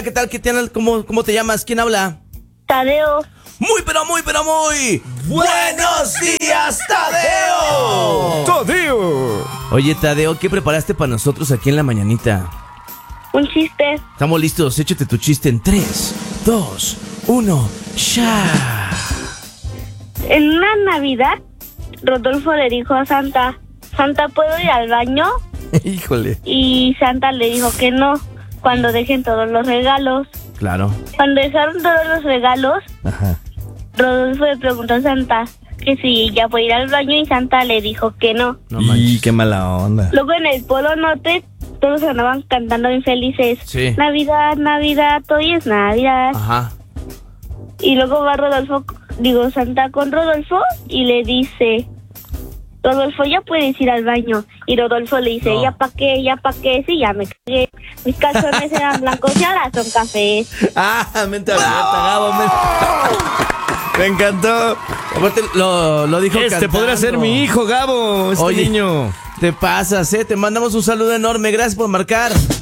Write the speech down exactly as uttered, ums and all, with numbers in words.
Hola, ¿qué tal? ¿Qué tal? ¿Cómo, cómo te llamas? ¿Quién habla? Tadeo. Muy, pero muy, pero muy... ¡Buenos días, Tadeo! ¡Tadeo! Oye, Tadeo, ¿qué preparaste para nosotros aquí en la mañanita? Un chiste. Estamos listos, échate tu chiste en tres, dos, uno, ¡ya! En una Navidad, Rodolfo le dijo a Santa, Santa, ¿puedo ir al baño? Híjole. Y Santa le dijo que no, cuando dejen todos los regalos. Claro. Cuando dejaron todos los regalos, Ajá. Rodolfo le preguntó a Santa que si ya puede ir al baño y Santa le dijo que no. No y manches. qué mala onda. Luego en el Polo Norte todos andaban cantando infelices. Sí. Navidad, Navidad, hoy es Navidad. Ajá. Y luego va Rodolfo, digo Santa con Rodolfo y le dice, Rodolfo, ya puedes ir al baño. Y Rodolfo le dice, No. ya pa' qué, ya pa' qué, sí, ya me cagué. Mis calzones eran blancos y ahora son cafés. Ah, mente abierta, Gabo. mente- Me encantó. Aparte, lo, lo dijo Este cantando. podría ser mi hijo, Gabo. Este Oye. niño. Te pasas, ¿eh? Te mandamos un saludo enorme. Gracias por marcar.